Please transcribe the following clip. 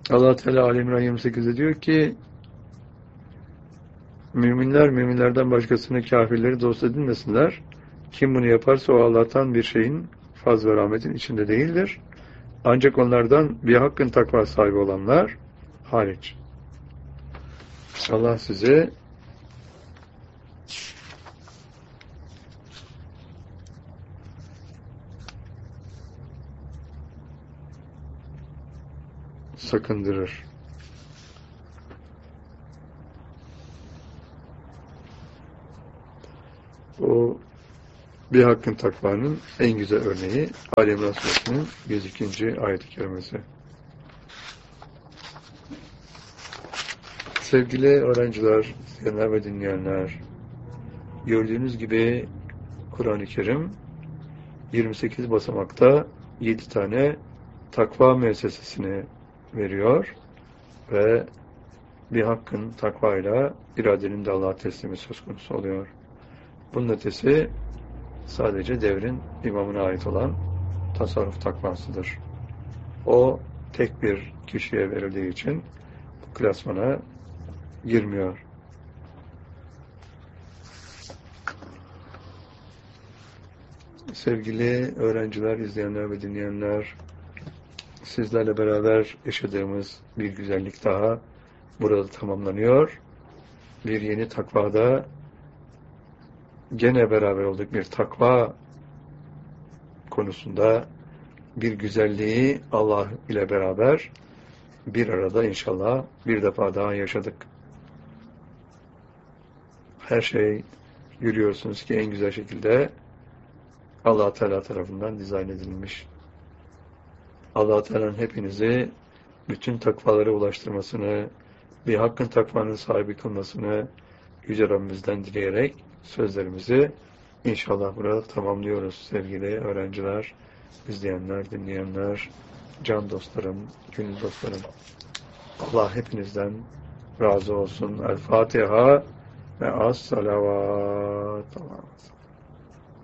Allah Teala Ali İmran 28'de diyor ki müminler müminlerden başkasını kafirleri dost edinmesinler. Kim bunu yaparsa o Allah'tan bir şeyin fazl ve rahmetin içinde değildir. Ancak onlardan bir hakkın takva sahibi olanlar hariç. Allah size sakındırır. O bir hakkın takvanın en güzel örneği Ali İmran Suresinin 102. ayet-i kerimesi. Sevgili öğrenciler, izleyenler ve dinleyenler, gördüğünüz gibi Kur'an-ı Kerim 28 basamakta 7 tane takva müessesesini veriyor ve bir hakkın takvayla iradenin de Allah'a teslimi söz konusu oluyor. Bunun ötesi sadece devrin imamına ait olan tasarruf takvasıdır. O tek bir kişiye verildiği için bu klasmana girmiyor. Sevgili öğrenciler, izleyenler ve dinleyenler, sizlerle beraber yaşadığımız bir güzellik daha burada tamamlanıyor. Bir yeni takvada gene beraber olduk. Bir takva konusunda bir güzelliği Allah ile beraber bir arada inşallah bir defa daha yaşadık. Her şey görüyorsunuz ki en güzel şekilde Allah Teala tarafından dizayn edilmiş. Allah Teala'nın hepinizi bütün takvalara ulaştırmasını, bir hakkın takvanın sahibi kılmasını Yüce Rabbimizden dileyerek sözlerimizi inşallah burada tamamlıyoruz sevgili öğrenciler, izleyenler, dinleyenler, can dostlarım, gönül dostlarım. Allah hepinizden razı olsun. El Fatiha ve as-salavat.